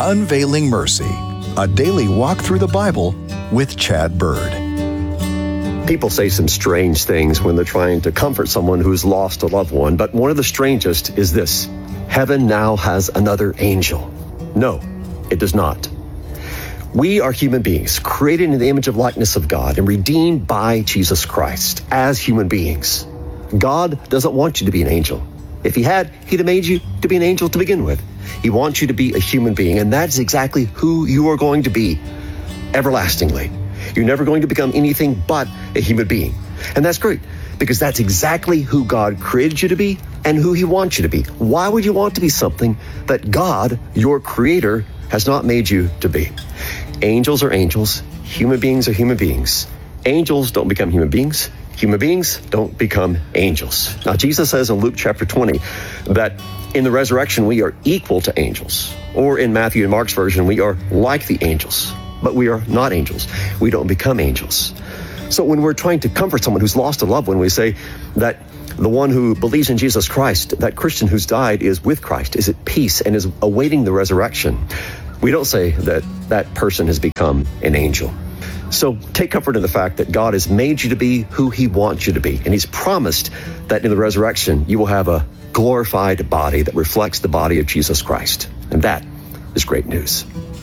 Unveiling Mercy, a daily walk through the Bible with Chad Bird. People say some strange things when they're trying to comfort someone who's lost a loved one, but one of the strangest is this: heaven now has another angel. No, it does not. We are human beings, created in the image and likeness of God and redeemed by Jesus Christ as human beings. God doesn't want you to be an angel. If he had, he'd have made you to be an angel to begin with. He wants you to be a human being, and that's exactly who you are going to be everlastingly. You're never going to become anything but a human being. And that's great, because that's exactly who God created you to be and who he wants you to be. Why would you want to be something that God, your creator, has not made you to be? Angels are angels. Human beings are human beings. Angels don't become human beings. Human beings don't become angels. Now, Jesus says in Luke chapter 20 that in the resurrection, we are equal to angels. Or in Matthew and Mark's version, we are like the angels. But we are not angels. We don't become angels. So when we're trying to comfort someone who's lost a loved one, we say that the one who believes in Jesus Christ, that Christian who's died, is with Christ, is at peace, and is awaiting the resurrection. We don't say that that person has become an angel. So take comfort in the fact that God has made you to be who he wants you to be. And he's promised that in the resurrection, you will have a glorified body that reflects the body of Jesus Christ. And that is great news.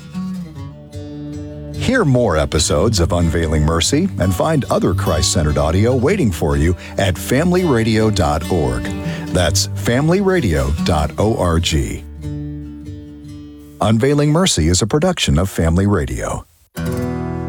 Hear more episodes of Unveiling Mercy and find other Christ-centered audio waiting for you at familyradio.org. That's familyradio.org. Unveiling Mercy is a production of Family Radio.